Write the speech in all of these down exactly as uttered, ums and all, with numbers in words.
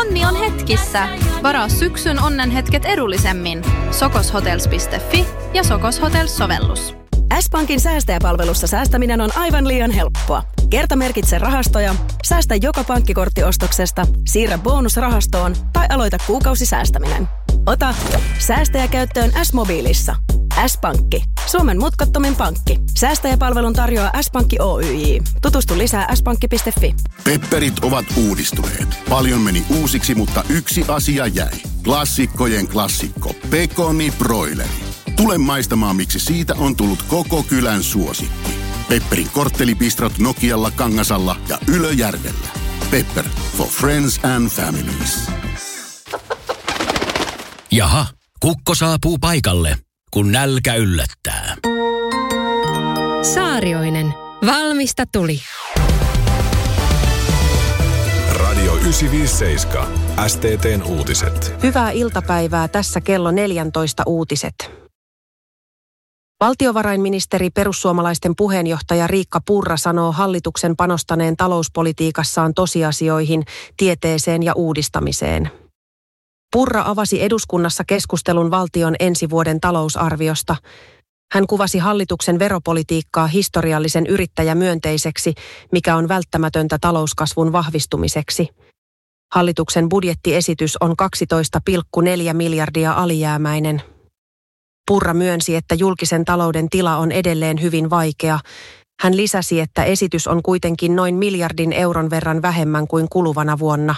Onni on hetkissä. Varaa syksyn onnenhetket edullisemmin. sokoshotels piste fi ja Sokos Hotels-sovellus. S-Pankin säästäjäpalvelussa säästäminen on aivan liian helppoa. Kertamerkitse rahastoja, säästä joka pankkikorttiostoksesta, siirrä bonusrahastoon tai aloita kuukausisäästäminen. Ota säästäjä käyttöön S-mobiilissa. S-Pankki. Suomen mutkattomin pankki. Säästäjäpalvelun tarjoaa S-Pankki Oyj. Tutustu lisää s pankki piste fi. Pepperit ovat uudistuneet. Paljon meni uusiksi, mutta yksi asia jäi. Klassikkojen klassikko. Pekoni broileri. Tule maistamaan, miksi siitä on tullut koko kylän suosikki. Pepperin korttelipistrot Nokialla, Kangasalla ja Ylöjärvellä. Pepper for friends and families. Jaha, kukko saapuu paikalle, kun nälkä yllättää. Saarioinen. Valmista tuli. Radio yhdeksänsataaviisikymmentäseitsemän. S T T:n uutiset. Hyvää iltapäivää, tässä kello neljätoista uutiset. Valtiovarainministeri perussuomalaisten puheenjohtaja Riikka Purra sanoo hallituksen panostaneen talouspolitiikassaan tosiasioihin, tieteeseen ja uudistamiseen. Purra avasi eduskunnassa keskustelun valtion ensi vuoden talousarviosta. Hän kuvasi hallituksen veropolitiikkaa historiallisen yrittäjämyönteiseksi, mikä on välttämätöntä talouskasvun vahvistumiseksi. Hallituksen budjettiesitys on kaksitoista pilkku neljä miljardia alijäämäinen. Purra myönsi, että julkisen talouden tila on edelleen hyvin vaikea. Hän lisäsi, että esitys on kuitenkin noin miljardin euron verran vähemmän kuin kuluvana vuonna.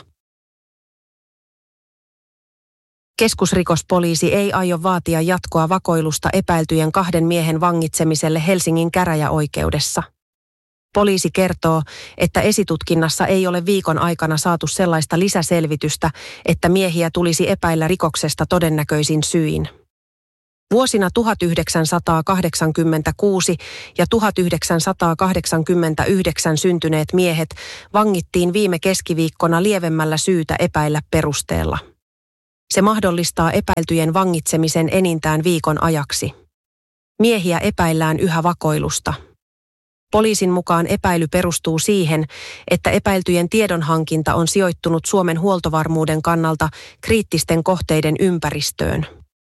Keskusrikospoliisi ei aio vaatia jatkoa vakoilusta epäiltyjen kahden miehen vangitsemiselle Helsingin käräjäoikeudessa. Poliisi kertoo, että esitutkinnassa ei ole viikon aikana saatu sellaista lisäselvitystä, että miehiä tulisi epäillä rikoksesta todennäköisin syin. Vuosina tuhatyhdeksänsataakahdeksankymmentäkuusi ja tuhatyhdeksänsataakahdeksankymmentäyhdeksän syntyneet miehet vangittiin viime keskiviikkona lievemmällä syytä epäillä perusteella. Se mahdollistaa epäiltyjen vangitsemisen enintään viikon ajaksi. Miehiä epäillään yhä vakoilusta. Poliisin mukaan epäily perustuu siihen, että epäiltyjen tiedonhankinta on sijoittunut Suomen huoltovarmuuden kannalta kriittisten kohteiden ympäristöön.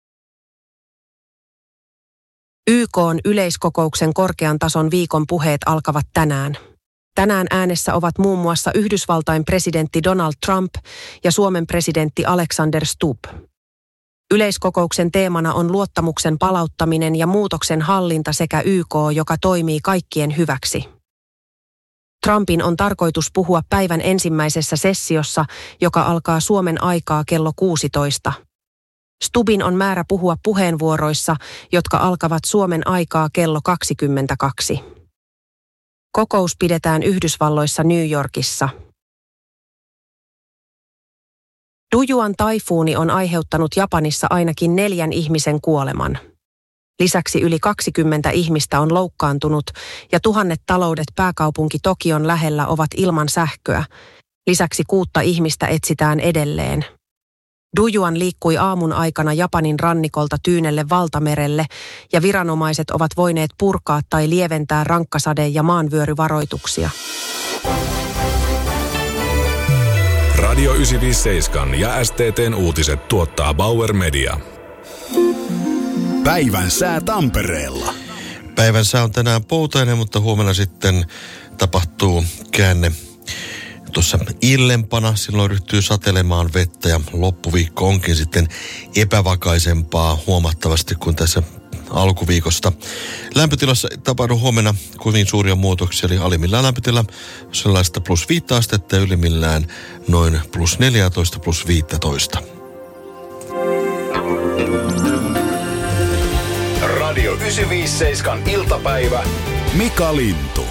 Y K:n yleiskokouksen korkean tason viikon puheet alkavat tänään. Tänään äänessä ovat muun muassa Yhdysvaltain presidentti Donald Trump ja Suomen presidentti Alexander Stubb. Yleiskokouksen teemana on luottamuksen palauttaminen ja muutoksen hallinta sekä Y K, joka toimii kaikkien hyväksi. Trumpin on tarkoitus puhua päivän ensimmäisessä sessiossa, joka alkaa Suomen aikaa kello kuusitoista. Stubbin on määrä puhua puheenvuoroissa, jotka alkavat Suomen aikaa kello kaksikymmentäkaksi. Kokous pidetään Yhdysvalloissa New Yorkissa. Dujuan taifuuni on aiheuttanut Japanissa ainakin neljän ihmisen kuoleman. Lisäksi yli kaksikymmentä ihmistä on loukkaantunut ja tuhannet taloudet pääkaupunki Tokion lähellä ovat ilman sähköä. Lisäksi kuutta ihmistä etsitään edelleen. Dujuan liikkui aamun aikana Japanin rannikolta Tyynelle valtamerelle ja viranomaiset ovat voineet purkaa tai lieventää rankkasade- ja maanvyöryvaroituksia. Radio yhdeksänsataaviisikymmentäseitsemän ja S T T:n uutiset tuottaa Bauer Media. Päivän sää Tampereella. Päivän sää on tänään poutainen, mutta huomenna sitten tapahtuu käänne. Tuossa illempana silloin ryhtyy satelemaan vettä ja loppuviikko onkin sitten epävakaisempaa huomattavasti kuin tässä alkuviikosta. Lämpötilassa tapahtuu huomenna kovin suuria muutoksia, eli alimmillaan lämpötila sellaista plus viittä astetta ja ylimmillään noin plus neljätoista plus viisitoista. Radio yhdeksänsataaviisikymmentäseitsemän iltapäivä. Mika Lintu.